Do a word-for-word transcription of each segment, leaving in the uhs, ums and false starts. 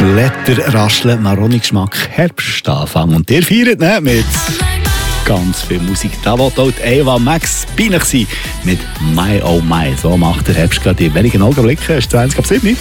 Blätter rascheln, Maroni-Geschmack, Herbstanfang. Und ihr feiert ne, mit ganz viel Musik. Da wird auch Eva Max bei euch sein mit «My Oh My». So macht der Herbst gerade in wenigen Augenblicken. Es ist zwanzig ab sieben.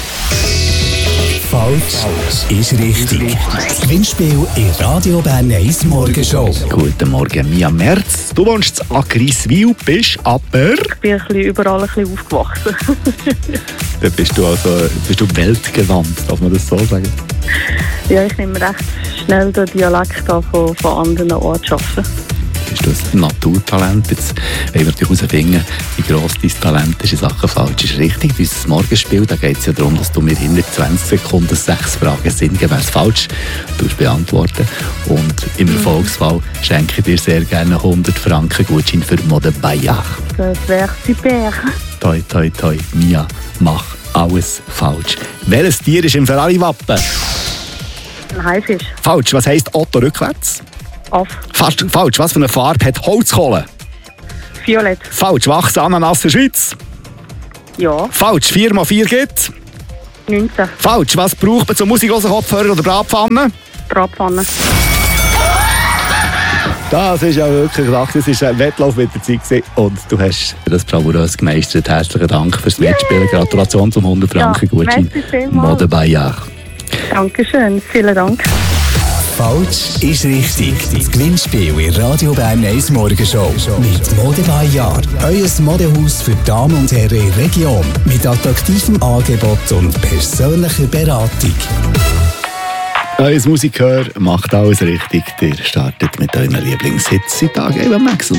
Falsch ist richtig. Das Gewinnspiel in Radio Bern eins Morgenshow. Guten Morgen, Mia Merz. Du wohnst in Agriswil, bist aber... Ich bin ein bisschen überall ein bisschen aufgewachsen. Da bist du also bist du weltgewandt, darf man das so sagen? Ja, ich nehme recht schnell den Dialekt an von, von anderen Ortschaften. Bist du ein Naturtalent? Jetzt wollen wir natürlich herausfinden, wie gross dein Talent ist in Sachen falsch ist richtig. Bei unserem Morgenspiel geht es ja darum, dass du mir in zwanzig Sekunden sechs Fragen sinngemäß falsch beantworten. Und im mhm. Erfolgsfall schenke ich dir sehr gerne hundert Franken Gutschein für Mode Bayard. Das wäre super. Toi, toi, toi, Mia, mach alles falsch. Welches Tier ist im Ferrari-Wappen? Ein Haifisch. Falsch. Was heisst Otto rückwärts? Aff. Fast falsch. Was für eine Farbe hat Holzkohle? Violett. Falsch. Wachsen Ananas in der Schweiz? Ja. Falsch. vier mal vier gibt? neunzehn. Falsch. Was braucht man zum Musiklosen Kopfhörer oder Bratpfanne? Bratpfanne. Das ist ja wirklich gesagt. Das war ein Wettlauf mit der Zeit und du hast das bravourös gemeistert. Herzlichen Dank fürs Mitspielen. Gratulation zum hundert Franken Gutschein. Mode Bayard. Dankeschön. Vielen Dank. Falsch ist richtig. Das Gewinnspiel in Radio Bern eins Morgenshow. Mit Mode Bayard. Euer Modehaus für Damen und Herren in der Region. Mit attraktivem Angebot und persönlicher Beratung. Euer Musikhör macht alles richtig. Ihr startet mit euren Lieblingshits. Seit Tagen Eva Max.